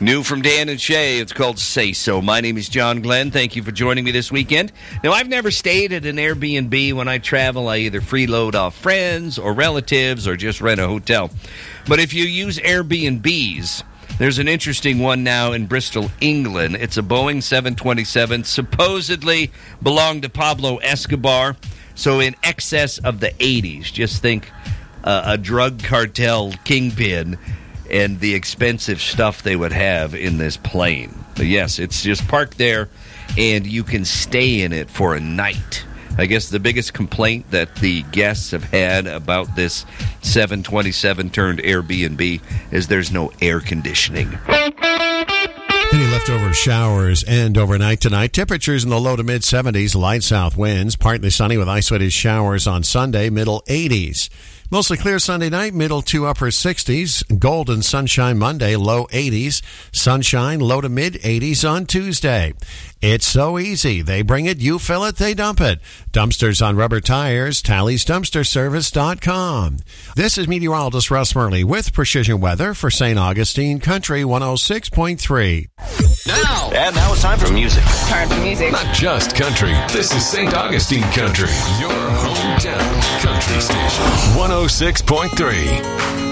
New from Dan and Shay, it's called Say So. My name is John Glenn. Thank you for joining me this weekend. Now, I've never stayed at an Airbnb. When I travel, I either freeload off friends or relatives or just rent a hotel. But if you use Airbnbs, there's an interesting one now in Bristol, England. It's a Boeing 727, supposedly belonged to Pablo Escobar, so in excess of the 80s. Just think a drug cartel kingpin and the expensive stuff they would have in this plane. But yes, it's just parked there, and you can stay in it for a night. I guess the biggest complaint that the guests have had about this 727 turned Airbnb is there's no air conditioning. Any leftover showers end overnight tonight. Temperatures in the low to mid 70s, light south winds. Partly sunny with isolated showers on Sunday, middle 80s. Mostly clear Sunday night, middle to upper 60s. Golden sunshine Monday, low 80s. Sunshine, low to mid 80s on Tuesday. It's so easy. They bring it, you fill it, they dump it. Dumpsters on rubber tires, TallysDumpsterService.com. This is meteorologist Russ Murley with Precision Weather for St. Augustine Country 106.3. Now it's time for music. Time for music. Not just country. This is St. Augustine Country, your hometown country station. 106.3.